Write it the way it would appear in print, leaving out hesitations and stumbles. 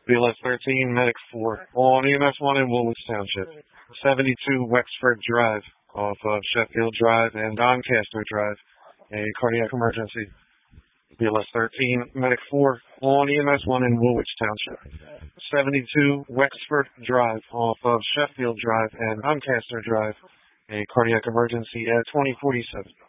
BLS 13, Medic 4, on EMS 1 in Woolwich Township. 72 Wexford Drive off of Sheffield Drive and Doncaster Drive. A cardiac emergency. BLS 13, Medic 4, on EMS 1 in Woolwich Township. 72 Wexford Drive off of Sheffield Drive and Doncaster Drive. A cardiac emergency at 2047.